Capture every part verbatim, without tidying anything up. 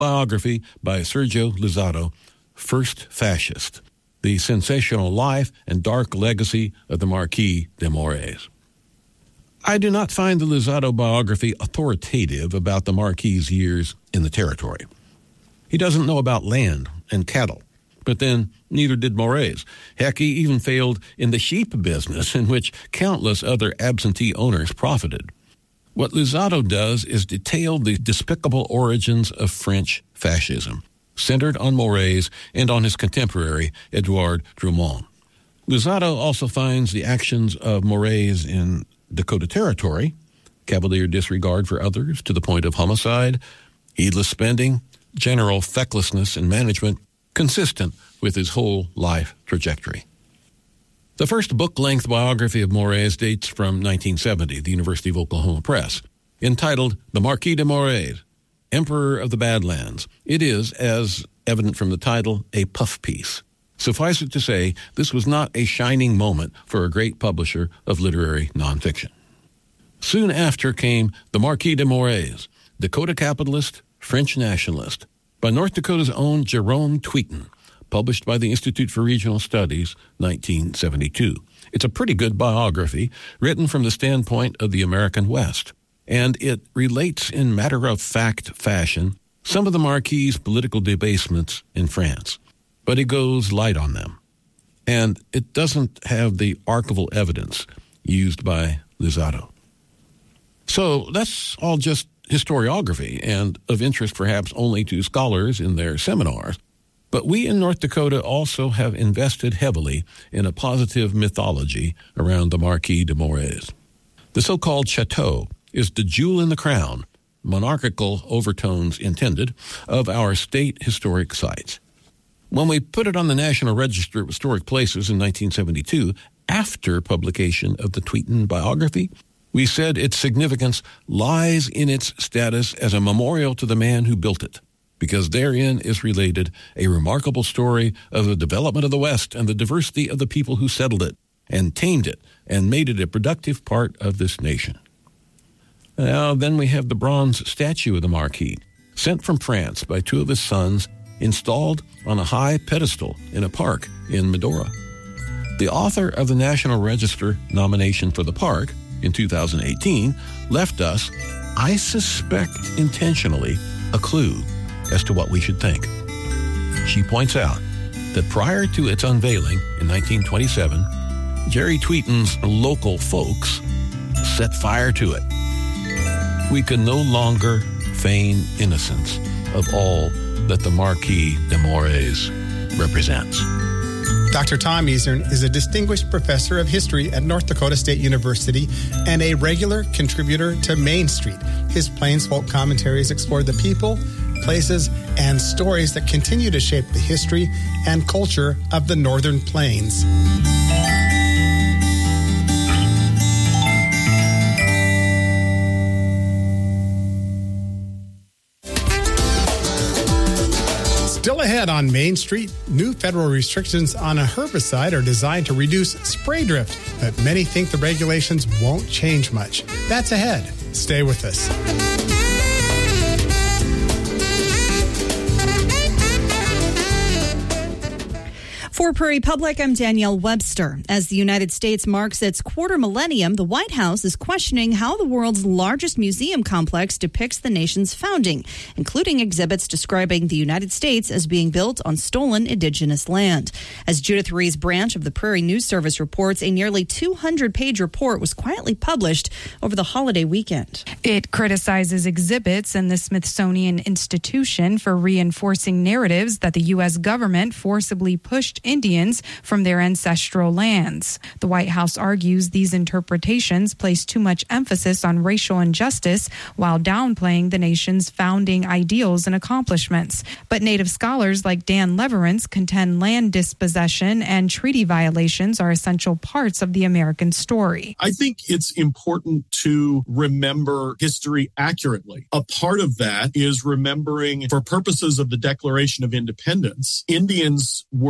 biography by Sergio Luzzatto, First Fascist, the sensational life and dark legacy of the Marquis de Moraes. I do not find the Luzzatto biography authoritative about the Marquis's years in the territory. He doesn't know about land and cattle, but then neither did Moraes. Heck, he even failed in the sheep business, in which countless other absentee owners profited. What Luzzatto does is detail the despicable origins of French fascism, centered on Moraes and on his contemporary, Edouard Drumont. Luzzatto also finds the actions of Moraes in Dakota Territory, cavalier disregard for others to the point of homicide, heedless spending, general fecklessness in management, consistent with his whole life trajectory. The first book-length biography of Moraes dates from nineteen seventy, the University of Oklahoma Press, entitled The Marquis de Moraes, Emperor of the Badlands. It is, as evident from the title, a puff piece. Suffice it to say, this was not a shining moment for a great publisher of literary nonfiction. Soon after came The Marquis de Moraes, Dakota Capitalist, French Nationalist, by North Dakota's own Jerome Tweeten, published by the Institute for Regional Studies, nineteen seventy-two. It's a pretty good biography, written from the standpoint of the American West, and it relates in matter-of-fact fashion some of the Marquis's political debasements in France, but it goes light on them, and it doesn't have the archival evidence used by Luzzatto. So that's all just historiography, and of interest perhaps only to scholars in their seminars. But we in North Dakota also have invested heavily in a positive mythology around the Marquis de Moraes. The so-called chateau is the jewel in the crown, monarchical overtones intended, of our state historic sites. When we put it on the National Register of Historic Places in nineteen seventy-two, after publication of the Tweeten biography, we said its significance lies in its status as a memorial to the man who built it, because therein is related a remarkable story of the development of the West and the diversity of the people who settled it and tamed it and made it a productive part of this nation. Now, then we have the bronze statue of the Marquis, sent from France by two of his sons, installed on a high pedestal in a park in Medora. The author of the National Register nomination for the park in two thousand eighteen left us, I suspect intentionally, a clue as to what we should think. She points out that prior to its unveiling in nineteen twenty-seven, Jerry Tweeten's local folks set fire to it. We can no longer feign innocence of all that the Marquis de Moraes represents. Doctor Tom Easern is a distinguished professor of history at North Dakota State University and a regular contributor to Main Street. His Plains Folk commentaries explore the people, places, and stories that continue to shape the history and culture of the Northern Plains. Still ahead on Main Street, new federal restrictions on a herbicide are designed to reduce spray drift, but many think the regulations won't change much. That's ahead. Stay with us. For Prairie Public, I'm Danielle Webster. As the United States marks its quarter millennium, the White House is questioning how the world's largest museum complex depicts the nation's founding, including exhibits describing the United States as being built on stolen indigenous land. As Judith Ree's branch of the Prairie News Service reports, a nearly two hundred page report was quietly published over the holiday weekend. It criticizes exhibits and the Smithsonian Institution for reinforcing narratives that the U S government forcibly pushed Indians from their ancestral lands. The White House argues these interpretations place too much emphasis on racial injustice while downplaying the nation's founding ideals and accomplishments. But Native scholars like Dan Leverance contend land dispossession and treaty violations are essential parts of the American story. I think it's important to remember history accurately. A part of that is remembering, for purposes of the Declaration of Independence, Indians were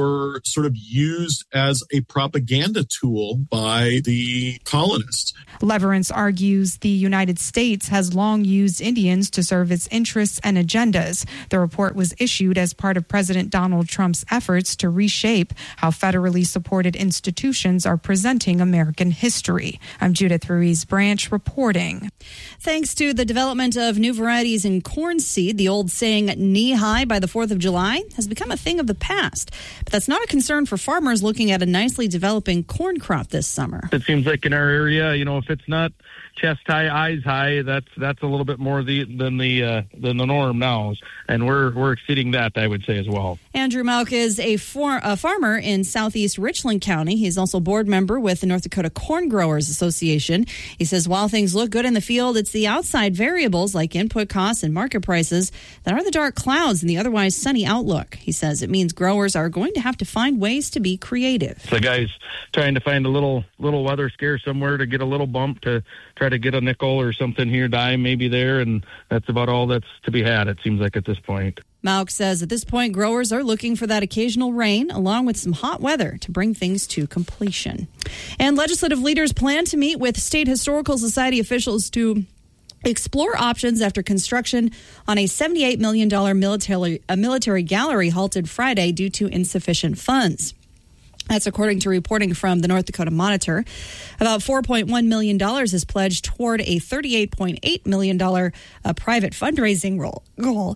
sort of used as a propaganda tool by the colonists. Leverance argues the United States has long used Indians to serve its interests and agendas. The report was issued as part of President Donald Trump's efforts to reshape how federally supported institutions are presenting American history. I'm Judith Ruiz Branch reporting. Thanks to the development of new varieties in corn seed, the old saying knee-high by the fourth of July has become a thing of the past. But that's not a concern for farmers looking at a nicely developing corn crop this summer. It seems like in our area, you know, if it's not chest high, eyes high, that's that's a little bit more the, than the uh, than the norm now, and we're we're exceeding that, I would say, as well. Andrew Mauck is a, for, a farmer in southeast Richland County. He's also board member with the North Dakota Corn Growers Association. He says while things look good in the field, it's the outside variables like input costs and market prices that are the dark clouds in the otherwise sunny outlook. He says it means growers are going to have to find ways to be creative. The guy's trying to find a little little weather scare somewhere to get a little bump to try to get a nickel or something here, dime maybe there, and that's about all that's to be had, it seems like, at this point. Mauck says at this point, growers are looking for that occasional rain along with some hot weather to bring things to completion. And legislative leaders plan to meet with State Historical Society officials to explore options after construction on a seventy-eight million dollars military, a military gallery halted Friday due to insufficient funds. That's according to reporting from the North Dakota Monitor. About four point one million dollars is pledged toward a thirty-eight point eight million dollars uh, private fundraising goal.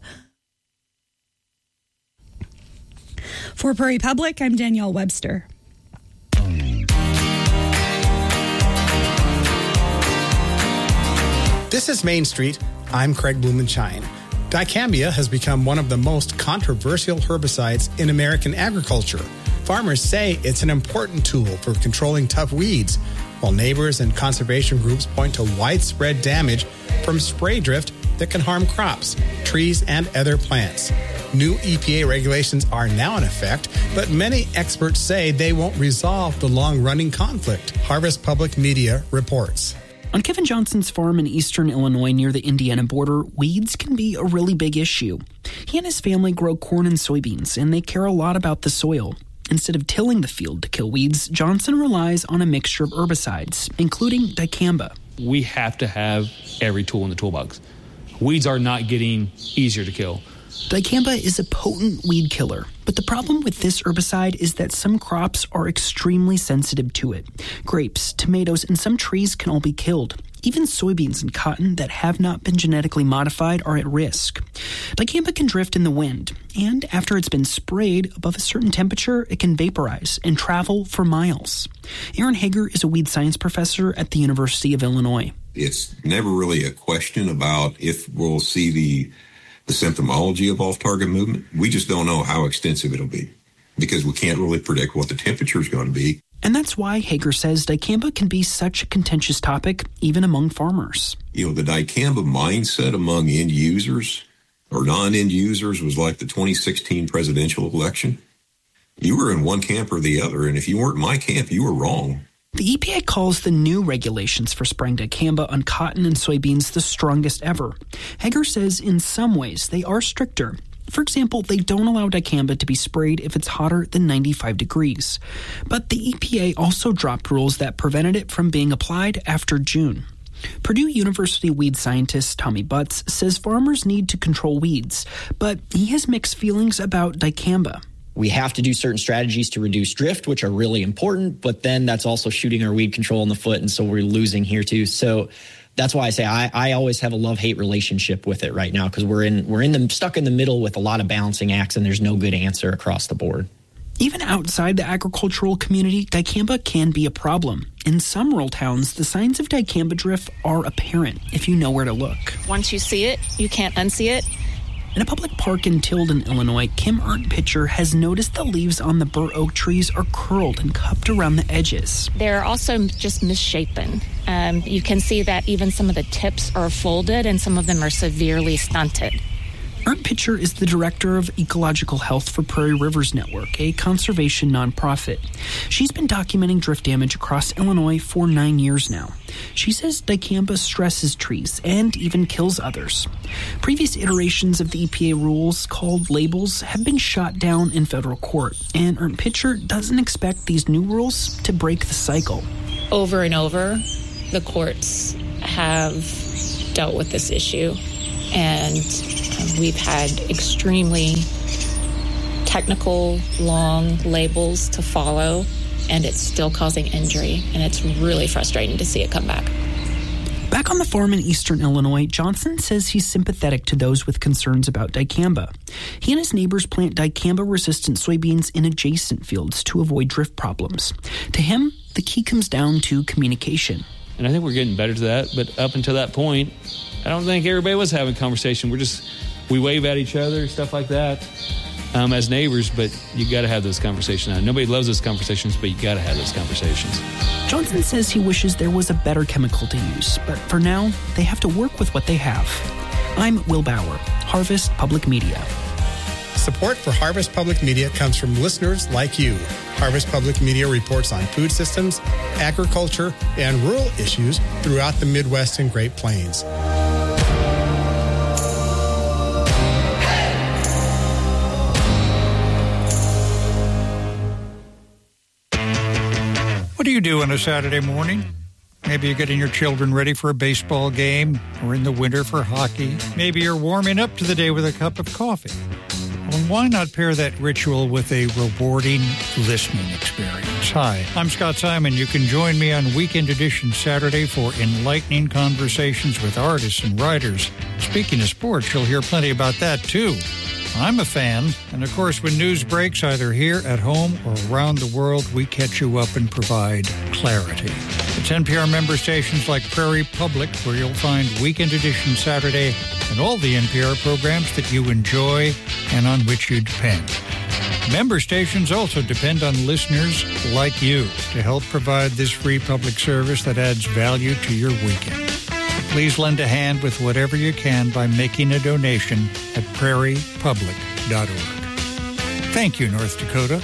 For Prairie Public, I'm Danielle Webster. This is Main Street. I'm Craig Blumenshine. Dicambia has become one of the most controversial herbicides in American agriculture. Farmers say it's an important tool for controlling tough weeds, while neighbors and conservation groups point to widespread damage from spray drift that can harm crops, trees, and other plants. New E P A regulations are now in effect, but many experts say they won't resolve the long-running conflict. Harvest Public Media reports. On Kevin Johnson's farm in eastern Illinois near the Indiana border, weeds can be a really big issue. He and his family grow corn and soybeans, and they care a lot about the soil. Instead of tilling the field to kill weeds, Johnson relies on a mixture of herbicides, including dicamba. We have to have every tool in the toolbox. Weeds are not getting easier to kill. Dicamba is a potent weed killer, but the problem with this herbicide is that some crops are extremely sensitive to it. Grapes, tomatoes, and some trees can all be killed. Even soybeans and cotton that have not been genetically modified are at risk. Dicamba can drift in the wind, and after it's been sprayed above a certain temperature, it can vaporize and travel for miles. Aaron Hager is a weed science professor at the University of Illinois. It's never really a question about if we'll see the the symptomology of off-target movement. We just don't know how extensive it'll be because we can't really predict what the temperature is going to be. And that's why Hager says dicamba can be such a contentious topic, even among farmers. You know, the dicamba mindset among end users or non-end users was like the twenty sixteen presidential election. You were in one camp or the other, and if you weren't in my camp, you were wrong. The E P A calls the new regulations for spraying dicamba on cotton and soybeans the strongest ever. Hager says in some ways they are stricter. For example, they don't allow dicamba to be sprayed if it's hotter than ninety-five degrees. But the E P A also dropped rules that prevented it from being applied after June. Purdue University weed scientist Tommy Butts says farmers need to control weeds, but he has mixed feelings about dicamba. We have to do certain strategies to reduce drift, which are really important, but then that's also shooting our weed control in the foot, and so we're losing here too. So that's why I say I, I always have a love-hate relationship with it right now because we're in we're in the stuck in the middle with a lot of balancing acts, and there's no good answer across the board. Even outside the agricultural community, dicamba can be a problem. In some rural towns, the signs of dicamba drift are apparent if you know where to look. Once you see it, you can't unsee it. In a public park in Tilden, Illinois, Kim Ernst-Pitcher has noticed the leaves on the bur oak trees are curled and cupped around the edges. They're also just misshapen. Um, you can see that even some of the tips are folded and some of them are severely stunted. Arndt Pitcher is the director of Ecological Health for Prairie Rivers Network, a conservation nonprofit. She's been documenting drift damage across Illinois for nine years now. She says dicamba stresses trees and even kills others. Previous iterations of the E P A rules, called labels, have been shot down in federal court, and Arndt Pitcher doesn't expect these new rules to break the cycle. Over and over, the courts have dealt with this issue, and we've had extremely technical, long labels to follow, and it's still causing injury, and it's really frustrating to see it come back. Back on the farm in eastern Illinois, Johnson says he's sympathetic to those with concerns about dicamba. He and his neighbors plant dicamba-resistant soybeans in adjacent fields to avoid drift problems. To him, the key comes down to communication. And I think we're getting better to that, but up until that point, I don't think everybody was having a conversation. We're just, we wave at each other, stuff like that, um, as neighbors, but you got to have those conversations. Now, nobody loves those conversations, but you got to have those conversations. Johnson says he wishes there was a better chemical to use, but for now, they have to work with what they have. I'm Will Bauer, Harvest Public Media. Support for Harvest Public Media comes from listeners like you. Harvest Public Media reports on food systems, agriculture, and rural issues throughout the Midwest and Great Plains. What do you do on a Saturday morning? Maybe you're getting your children ready for a baseball game, or in the winter for hockey. Maybe you're warming up to the day with a cup of coffee. Well, why not pair that ritual with a rewarding listening experience? Hi, I'm Scott Simon. You can join me on Weekend Edition Saturday for enlightening conversations with artists and writers. Speaking of sports, you'll hear plenty about that, too. I'm a fan, and of course, when news breaks either here at home or around the world, we catch you up and provide clarity. It's N P R member stations like Prairie Public, where you'll find Weekend Edition Saturday and all the N P R programs that you enjoy and on which you depend. Member stations also depend on listeners like you to help provide this free public service that adds value to your weekend. Please lend a hand with whatever you can by making a donation at prairie public dot org. Thank you, North Dakota.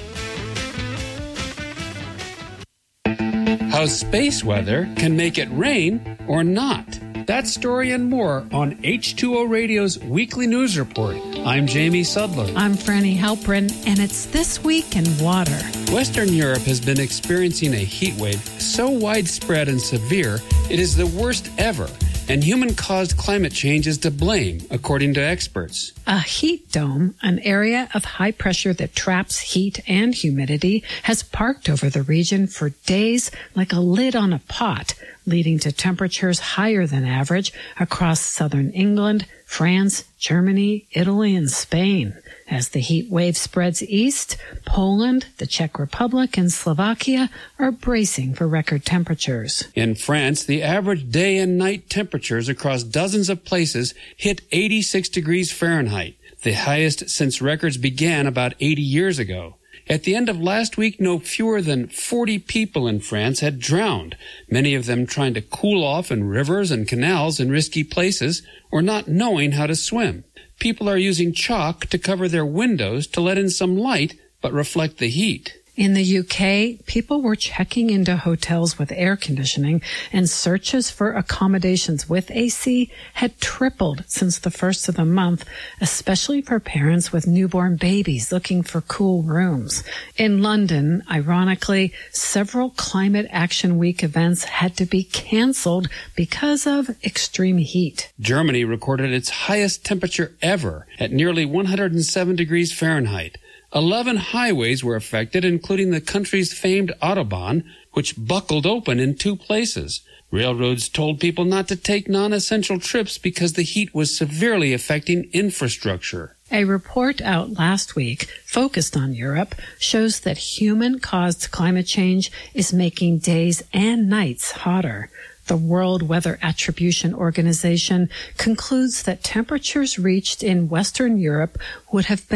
How space weather can make it rain or not. That story and more on H two O Radio's Weekly News Report. I'm Jamie Sudler. I'm Franny Halprin, and it's This Week in Water. Western Europe has been experiencing a heat wave so widespread and severe, it is the worst ever. And human-caused climate change is to blame, according to experts. A heat dome, an area of high pressure that traps heat and humidity, has parked over the region for days like a lid on a pot, leading to temperatures higher than average across southern England, France, Germany, Italy, and Spain. As the heat wave spreads east, Poland, the Czech Republic, and Slovakia are bracing for record temperatures. In France, the average day and night temperatures across dozens of places hit eighty-six degrees Fahrenheit, the highest since records began about eighty years ago. At the end of last week, no fewer than forty people in France had drowned, many of them trying to cool off in rivers and canals in risky places or not knowing how to swim. People are using chalk to cover their windows to let in some light but reflect the heat. In the U K, people were checking into hotels with air conditioning, and searches for accommodations with A C had tripled since the first of the month, especially for parents with newborn babies looking for cool rooms. In London, ironically, several Climate Action Week events had to be canceled because of extreme heat. Germany recorded its highest temperature ever at nearly one hundred seven degrees Fahrenheit. Eleven highways were affected, including the country's famed Autobahn, which buckled open in two places. Railroads told people not to take non-essential trips because the heat was severely affecting infrastructure. A report out last week, focused on Europe, shows that human-caused climate change is making days and nights hotter. The World Weather Attribution Organization concludes that temperatures reached in Western Europe would have been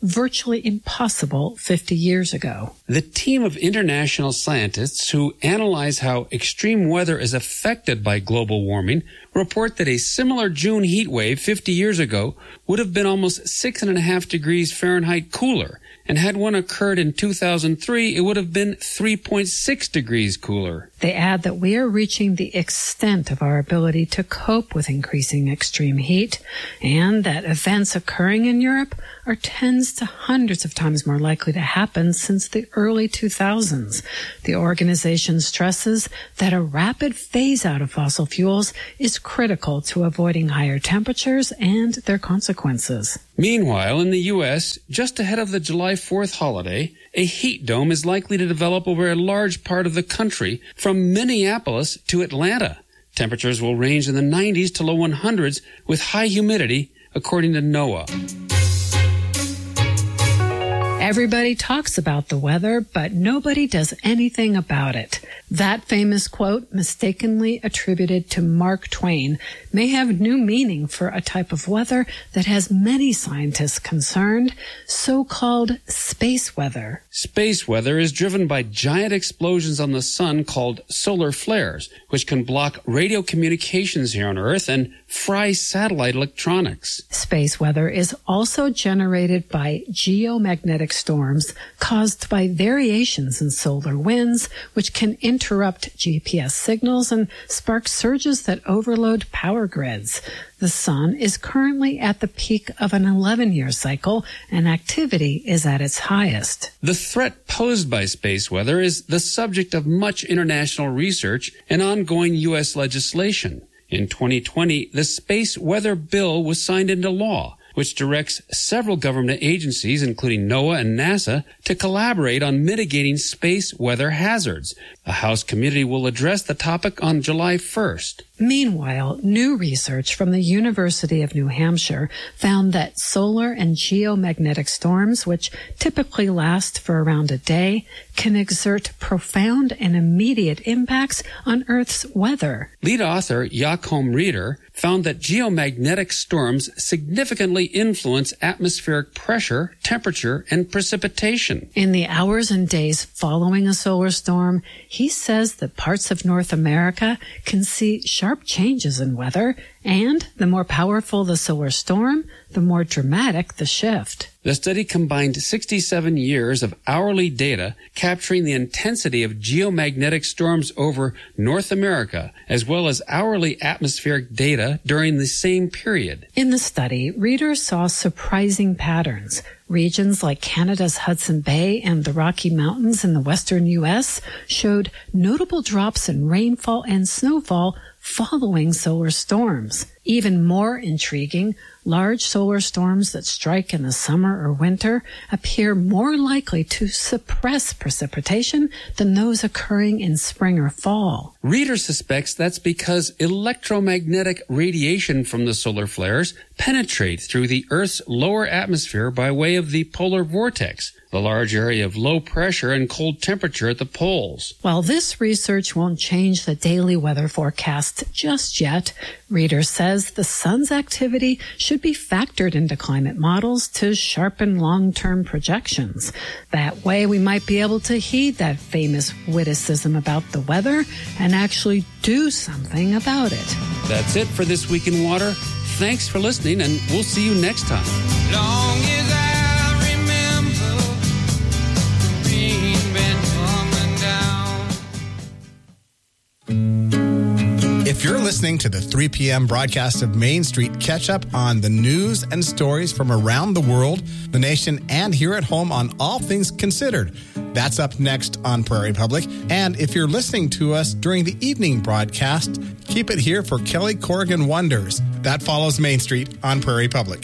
virtually impossible fifty years ago. The team of international scientists who analyze how extreme weather is affected by global warming report that a similar June heat wave fifty years ago would have been almost six and a half degrees Fahrenheit cooler, and had one occurred in two thousand three, it would have been three point six degrees cooler. They add that we are reaching the extent of our ability to cope with increasing extreme heat, and that events occurring in Europe are tens to hundreds of times more likely to happen since the early two thousands. The organization stresses that a rapid phase-out of fossil fuels is critical to avoiding higher temperatures and their consequences. Meanwhile, in the U S, just ahead of the July fourth holiday, a heat dome is likely to develop over a large part of the country from Minneapolis to Atlanta. Temperatures will range in the nineties to low hundreds with high humidity, according to NOAA. Everybody talks about the weather, but nobody does anything about it. That famous quote, mistakenly attributed to Mark Twain, may have new meaning for a type of weather that has many scientists concerned, so-called space weather. Space weather is driven by giant explosions on the sun called solar flares, which can block radio communications here on Earth and fry satellite electronics. Space weather is also generated by geomagnetic storms caused by variations in solar winds, which can interrupt G P S signals and spark surges that overload power grids. The sun is currently at the peak of an eleven-year cycle, and activity is at its highest. The threat posed by space weather is the subject of much international research and ongoing U S legislation. In twenty twenty, the Space Weather Bill was signed into law, which directs several government agencies, including NOAA and NASA, to collaborate on mitigating space weather hazards. A House committee will address the topic on July first. Meanwhile, new research from the University of New Hampshire found that solar and geomagnetic storms, which typically last for around a day, can exert profound and immediate impacts on Earth's weather. Lead author Joachim Rieder found that geomagnetic storms significantly influence atmospheric pressure, temperature, and precipitation. In the hours and days following a solar storm, he says that parts of North America can see sharp changes in weather, and the more powerful the solar storm, the more dramatic the shift. The study combined sixty-seven years of hourly data capturing the intensity of geomagnetic storms over North America, as well as hourly atmospheric data during the same period. In the study, readers saw surprising patterns. Regions like Canada's Hudson Bay and the Rocky Mountains in the western U S showed notable drops in rainfall and snowfall following solar storms. Even more intriguing, large solar storms that strike in the summer or winter appear more likely to suppress precipitation than those occurring in spring or fall. Rieder suspects that's because electromagnetic radiation from the solar flares penetrate through the Earth's lower atmosphere by way of the polar vortex, the large area of low pressure and cold temperature at the poles. While this research won't change the daily weather forecast just yet, Rieder says the sun's activity should be factored into climate models to sharpen long-term projections. That way we might be able to heed that famous witticism about the weather and actually do something about it. That's it for This Week in Water. Thanks for listening, and we'll see you next time. Long as I remember, the rain been coming down. If you're listening to the three p.m. broadcast of Main Street, catch up on the news and stories from around the world, the nation, and here at home on All Things Considered. That's up next on Prairie Public. And if you're listening to us during the evening broadcast, keep it here for Kelly Corrigan Wonders. That follows Main Street on Prairie Public.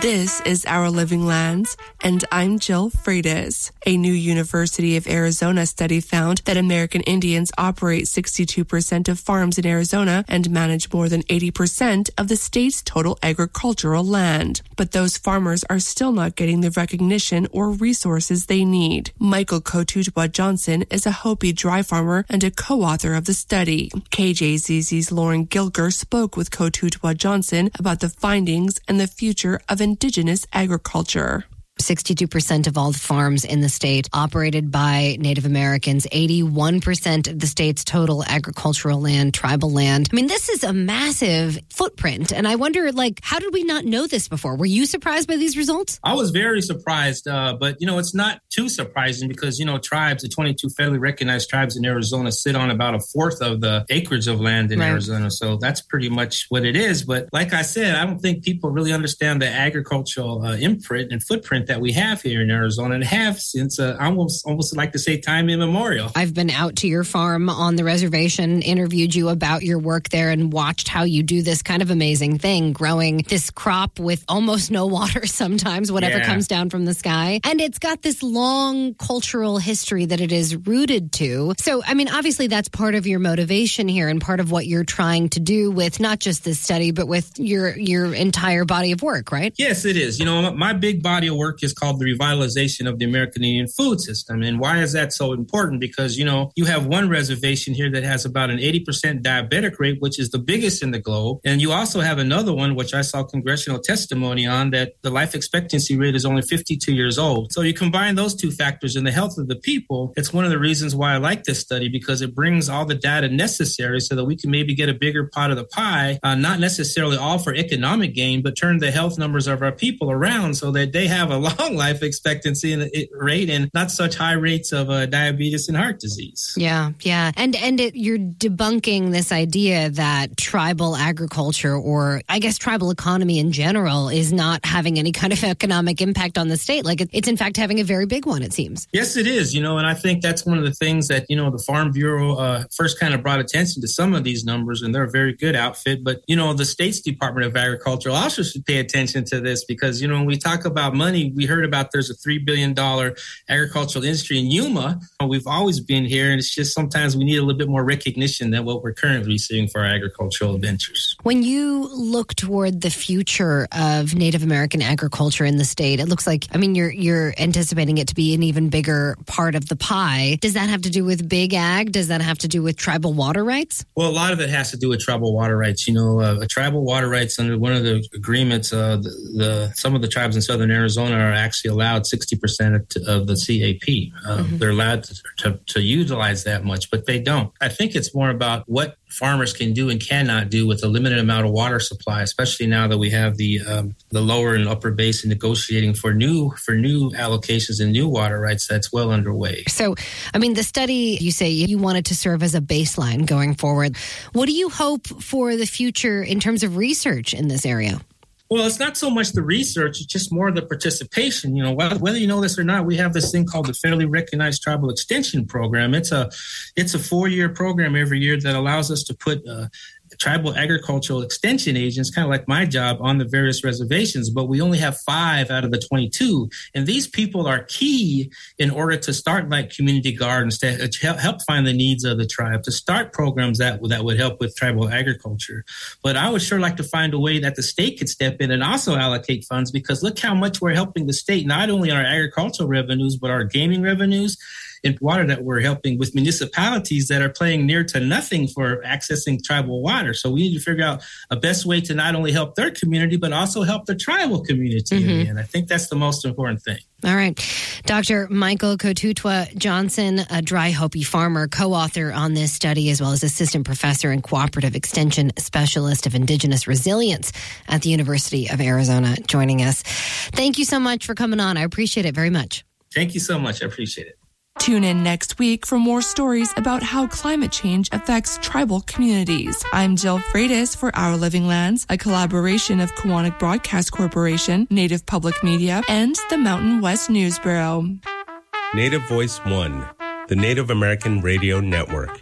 This is Our Living Lands, and I'm Jill Freitas. A new University of Arizona study found that American Indians operate sixty-two percent of farms in Arizona and manage more than eighty percent of the state's total agricultural land. But those farmers are still not getting the recognition or resources they need. Michael Kotutwa Johnson is a Hopi dry farmer and a co-author of the study. K J Z Z's Lauren Gilger spoke with Kotutwa Johnson about the findings and the future of indigenous agriculture. sixty-two percent of all the farms in the state operated by Native Americans, eighty-one percent of the state's total agricultural land, tribal land. I mean, this is a massive footprint. And I wonder, like, how did we not know this before? Were you surprised by these results? I was very surprised, uh, but, you know, it's not too surprising because, you know, tribes, the twenty-two federally recognized tribes in Arizona sit on about a fourth of the acreage of land in right. Arizona. So that's pretty much what it is. But like I said, I don't think people really understand the agricultural uh, imprint and footprint that we have here in Arizona and have since uh, I almost almost like to say time immemorial. I've been out to your farm on the reservation, interviewed you about your work there, and watched how you do this kind of amazing thing, growing this crop with almost no water sometimes, whatever yeah. comes down from the sky. And it's got this long cultural history that it is rooted to. So, I mean, obviously that's part of your motivation here and part of what you're trying to do with not just this study, but with your your entire body of work, right? Yes, it is. You know, my big body of work is called the revitalization of the American Indian food system. And why is that so important? Because, you know, you have one reservation here that has about an eighty percent diabetic rate, which is the biggest in the globe. And you also have another one, which I saw congressional testimony on, that the life expectancy rate is only fifty-two years old. So you combine those two factors in the health of the people. It's one of the reasons why I like this study, because it brings all the data necessary so that we can maybe get a bigger pot of the pie, uh, not necessarily all for economic gain, but turn the health numbers of our people around so that they have a long life expectancy and rate and not such high rates of uh, diabetes and heart disease. Yeah, yeah. And and it, you're debunking this idea that tribal agriculture, or I guess tribal economy in general, is not having any kind of economic impact on the state. Like it, it's in fact having a very big one, it seems. Yes, it is. You know, and I think that's one of the things that, you know, the Farm Bureau uh, first kind of brought attention to some of these numbers, and they're a very good outfit. But, you know, the state's Department of Agriculture also should pay attention to this because, you know, when we talk about money, we heard about there's a three billion dollars agricultural industry in Yuma. We've always been here, and it's just sometimes we need a little bit more recognition than what we're currently seeing for our agricultural ventures. When you look toward the future of Native American agriculture in the state, it looks like, I mean, you're you're anticipating it to be an even bigger part of the pie. Does that have to do with big ag? Does that have to do with tribal water rights? Well, a lot of it has to do with tribal water rights. You know, uh, tribal water rights under one of the agreements, uh, the, the some of the tribes in southern Arizona are actually allowed sixty percent of, of the C A P. Uh, mm-hmm. They're allowed to, to, to utilize that much, but they don't. I think it's more about what farmers can do and cannot do with a limited amount of water supply, especially now that we have the um, the lower and upper basin negotiating for new for new allocations and new water rights. That's well underway. So, I mean, the study, you say you want it to serve as a baseline going forward. What do you hope for the future in terms of research in this area? Well, it's not so much the research, it's just more the participation. You know, whether you know this or not, we have this thing called the Federally Recognized Tribal Extension Program. It's a it's a four-year program every year that allows us to put uh, tribal agricultural extension agents, kind of like my job, on the various reservations, but we only have five out of the twenty-two. And these people are key in order to start like community gardens, to help find the needs of the tribe, to start programs that, that would help with tribal agriculture. But I would sure like to find a way that the state could step in and also allocate funds, because look how much we're helping the state, not only on our agricultural revenues, but our gaming revenues and water that we're helping with municipalities that are paying near to nothing for accessing tribal water. So we need to figure out a best way to not only help their community, but also help the tribal community. Mm-hmm. And I think that's the most important thing. All right. Doctor Michael Kotutwa Johnson, a dry Hopi farmer, co-author on this study, as well as assistant professor and cooperative extension specialist of indigenous resilience at the University of Arizona, joining us. Thank you so much for coming on. I appreciate it very much. Thank you so much. I appreciate it. Tune in next week for more stories about how climate change affects tribal communities. I'm Jill Freitas for Our Living Lands, a collaboration of Kiwanis Broadcast Corporation, Native Public Media, and the Mountain West News Bureau. Native Voice One, the Native American Radio Network.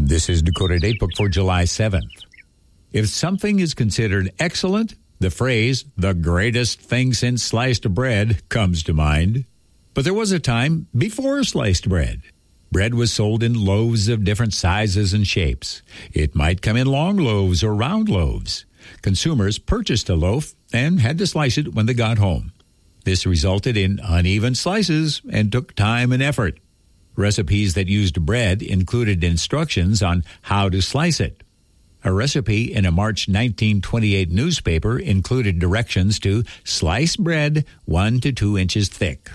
This is Dakota Datebook for July seventh. If something is considered excellent, the phrase, the greatest thing since sliced bread, comes to mind. But there was a time before sliced bread. Bread was sold in loaves of different sizes and shapes. It might come in long loaves or round loaves. Consumers purchased a loaf and had to slice it when they got home. This resulted in uneven slices and took time and effort. Recipes that used bread included instructions on how to slice it. A recipe in a March nineteen twenty-eight newspaper included directions to slice bread one to two inches thick.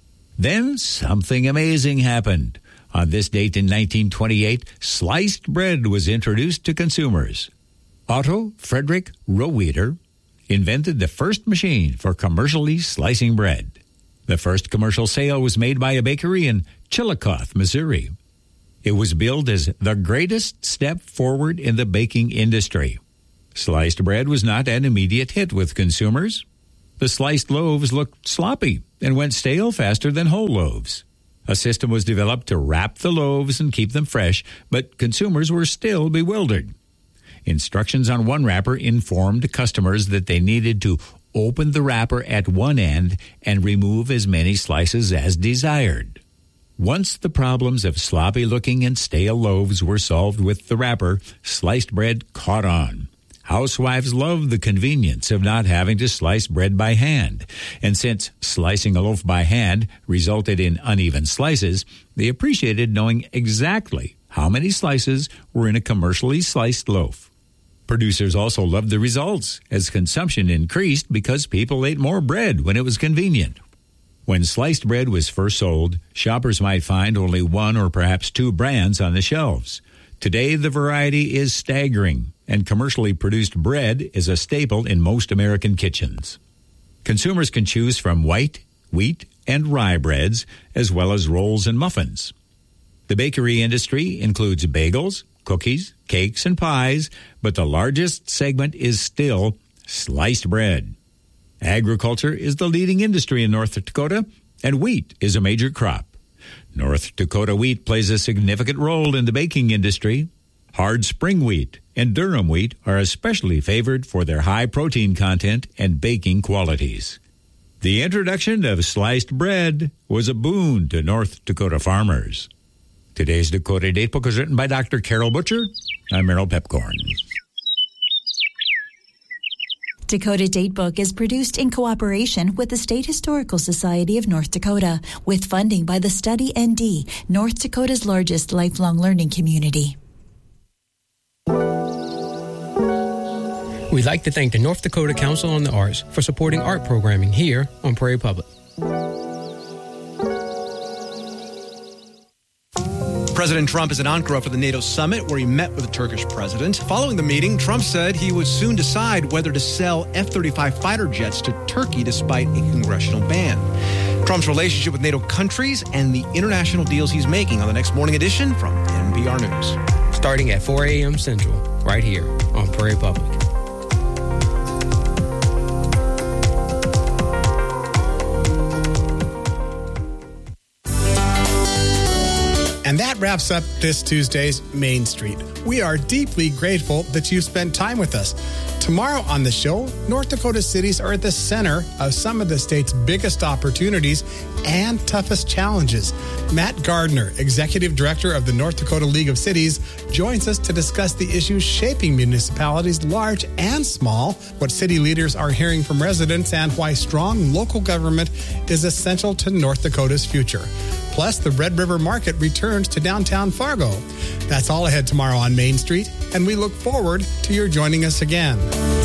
Then something amazing happened. On this date in nineteen twenty-eight, sliced bread was introduced to consumers. Otto Frederick Rohweder invented the first machine for commercially slicing bread. The first commercial sale was made by a bakery in Chillicothe, Missouri. It was billed as the greatest step forward in the baking industry. Sliced bread was not an immediate hit with consumers. The sliced loaves looked sloppy and went stale faster than whole loaves. A system was developed to wrap the loaves and keep them fresh, but consumers were still bewildered. Instructions on one wrapper informed customers that they needed to open the wrapper at one end and remove as many slices as desired. Once the problems of sloppy-looking and stale loaves were solved with the wrapper, sliced bread caught on. Housewives loved the convenience of not having to slice bread by hand. And since slicing a loaf by hand resulted in uneven slices, they appreciated knowing exactly how many slices were in a commercially sliced loaf. Producers also loved the results, as consumption increased because people ate more bread when it was convenient. When sliced bread was first sold, shoppers might find only one or perhaps two brands on the shelves. Today, the variety is staggering, and commercially produced bread is a staple in most American kitchens. Consumers can choose from white, wheat, and rye breads, as well as rolls and muffins. The bakery industry includes bagels, cookies, cakes, and pies, but the largest segment is still sliced bread. Agriculture is the leading industry in North Dakota, and wheat is a major crop. North Dakota wheat plays a significant role in the baking industry. Hard spring wheat and Durham wheat are especially favored for their high protein content and baking qualities. The introduction of sliced bread was a boon to North Dakota farmers. Today's Dakota Datebook is written by Doctor Carol Butcher. I'm Merrill Pepcorn. Dakota Datebook is produced in cooperation with the State Historical Society of North Dakota, with funding by the Study N D, North Dakota's largest lifelong learning community. We'd like to thank the North Dakota Council on the Arts for supporting art programming here on Prairie Public. President Trump is in Ankara for the NATO summit, where he met with the Turkish president. Following the meeting, Trump said he would soon decide whether to sell F thirty-five fighter jets to Turkey despite a congressional ban. Trump's relationship with NATO countries and the international deals he's making on the next morning edition from N P R News. Starting at four a.m. Central, right here on Prairie Public. And that wraps up this Tuesday's Main Street. We are deeply grateful that you spent time with us. Tomorrow on the show, North Dakota cities are at the center of some of the state's biggest opportunities and toughest challenges. Matt Gardner, Executive Director of the North Dakota League of Cities, joins us to discuss the issues shaping municipalities large and small, what city leaders are hearing from residents, and why strong local government is essential to North Dakota's future. Plus, the Red River Market returns to downtown Fargo. That's all ahead tomorrow on Main Street, and we look forward to your joining us again.